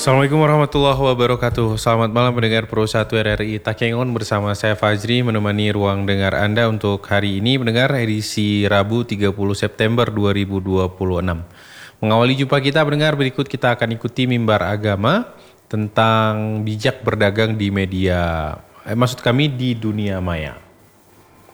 Assalamualaikum warahmatullahi wabarakatuh. Selamat malam pendengar Pro 1 RRI Takengon bersama saya Fajri menemani ruang dengar Anda untuk hari ini mendengar edisi Rabu 30 September 2026. Mengawali jumpa kita pendengar, berikut kita akan ikuti mimbar agama tentang bijak berdagang di media, maksud kami di dunia maya.